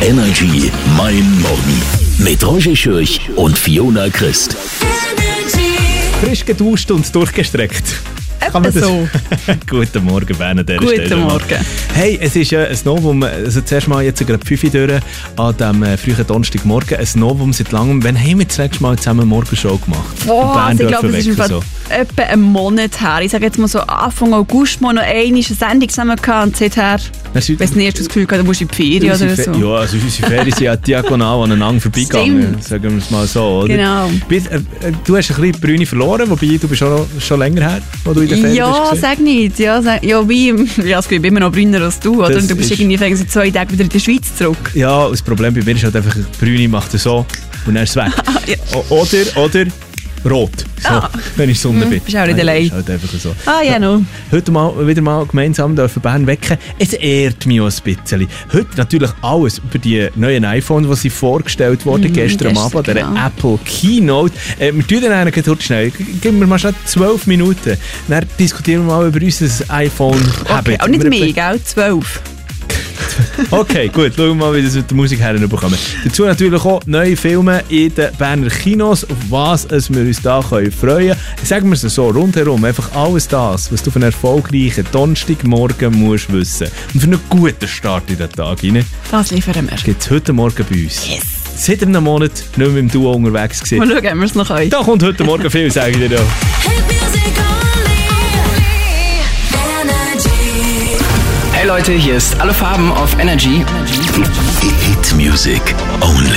Energy Mein Morgen mit Roger Schürch und Fiona Christ. Frisch geduscht und durchgestreckt. Kann man das so. Guten Morgen, Ben, an dieser Guten Stelle. Morgen. Hey, es ist ein Novum, also zuerst mal jetzt gerade 5 Uhr durch an diesem frühen Donnerstagmorgen, ein Novum seit langem. Wann haben wir das letzte Mal zusammen eine Morgenshow gemacht? Ich glaube, das ist etwa einen Monat her. Ich sage jetzt mal so Anfang August mal noch eine Sendung zusammen gehabt und seither, ich weiß nicht, hast du das Gefühl gehabt, du musst in die Ferien oder so? Ja, also unsere Ferien sind ja diagonal aneinander vorbeigegangen, sagen wir es mal so, oder? Genau. Du hast ein bisschen die Brüne verloren, wobei du bist schon länger her, wo du in der Ferien bist. Ja, sag nicht. Ich bin immer noch brüner als du, oder? Und du bist irgendwie seit 2 Tagen wieder in der Schweiz zurück. Ja, das Problem bei mir ist halt einfach, die Brüne macht es so und dann ist es weg. Ja. Oder rot, so, wenn ich Sonne bin. Bist auch nicht allein. Ist halt einfach so. No. Heute wieder mal gemeinsam dürfen Bern wecken. Es ehrt mich auch ein bisschen. Heute natürlich alles über die neuen iPhones, die vorgestellt wurden gestern am Abend, der Apple Keynote. Wir tun dann eigentlich heute schnell. Geben wir mal schon 12 Minuten. Dann diskutieren wir mal über unser iPhone. Okay, auch nicht mehr, gell? 12. Okay, gut, schauen wir mal, wie das mit der Musik herbekommen. Dazu natürlich auch neue Filme in den Berner Kinos, auf was wir uns da freuen können. Sagen wir es so, rundherum, einfach alles das, was du für einen erfolgreichen Donnerstagmorgen musst wissen. Und für einen guten Start in den Tag rein. Das liefern wir. Gibt es heute Morgen bei uns. Yes. Seit einem Monat nicht mehr im Duo unterwegs gewesen. Mal schauen, ob wir es noch können. Da kommt heute Morgen viel, sage ich dir da. Hey Leute, hier ist Alle Farben auf Energy. Hit Music only.